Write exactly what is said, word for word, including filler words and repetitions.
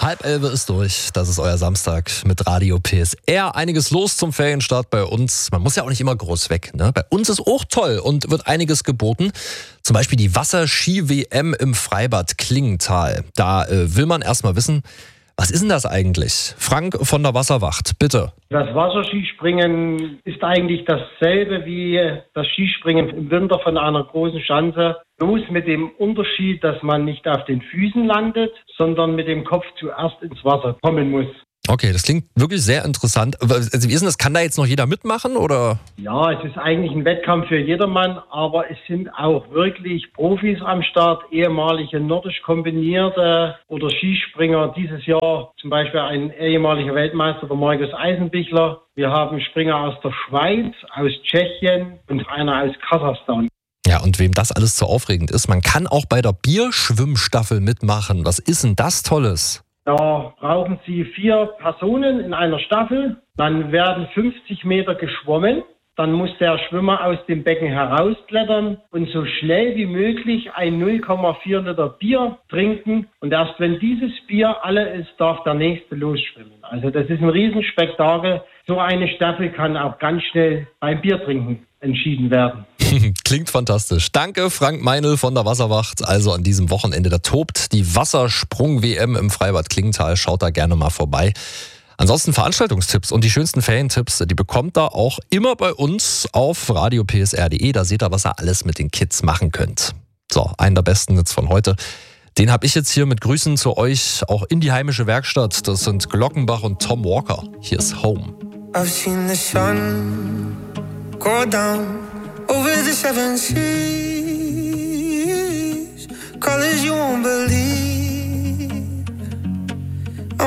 Halb elf ist durch, das ist euer Samstag mit Radio P S R. Einiges los zum Ferienstart bei uns. Man muss ja auch nicht immer groß weg, ne? Bei uns ist auch toll und wird einiges geboten. Zum Beispiel die Wasserski-W M im Freibad Klingenthal. Da äh, will man erstmal wissen, was ist denn das eigentlich? Frank von der Wasserwacht, bitte. Das Wasserskispringen ist eigentlich dasselbe wie das Skispringen im Winter von einer großen Schanze. Bloß mit dem Unterschied, dass man nicht auf den Füßen landet, sondern mit dem Kopf zuerst ins Wasser kommen muss. Okay, das klingt wirklich sehr interessant. Also wie ist denn das? Kann da jetzt noch jeder mitmachen, oder? Ja, es ist eigentlich ein Wettkampf für jedermann, aber es sind auch wirklich Profis am Start, ehemalige nordisch kombinierte oder Skispringer. Dieses Jahr zum Beispiel ein ehemaliger Weltmeister, der Markus Eisenbichler. Wir haben Springer aus der Schweiz, aus Tschechien und einer aus Kasachstan. Ja, und wem das alles zu aufregend ist, man kann auch bei der Bierschwimmstaffel mitmachen. Was ist denn das Tolles? Da brauchen Sie vier Personen in einer Staffel. Dann werden fünfzig Meter geschwommen. Dann muss der Schwimmer aus dem Becken herausklettern und so schnell wie möglich ein null Komma vier Liter Bier trinken. Und erst wenn dieses Bier alle ist, darf der nächste losschwimmen. Also das ist ein Riesenspektakel. So eine Staffel kann auch ganz schnell beim Biertrinken entschieden werden. Klingt fantastisch. Danke, Frank Meinl von der Wasserwacht. Also an diesem Wochenende, da tobt die Wassersprung-W M im Freibad Klingenthal. Schaut da gerne mal vorbei. Ansonsten Veranstaltungstipps und die schönsten Ferientipps, die bekommt ihr auch immer bei uns auf radio p s r punkt d e. Da seht ihr, was ihr alles mit den Kids machen könnt. So, einen der besten jetzt von heute. Den habe ich jetzt hier mit Grüßen zu euch auch in die heimische Werkstatt. Das sind Glockenbach und Tom Walker. Hier ist Home. I've seen the sun go down over the seven seas, colors you won't believe.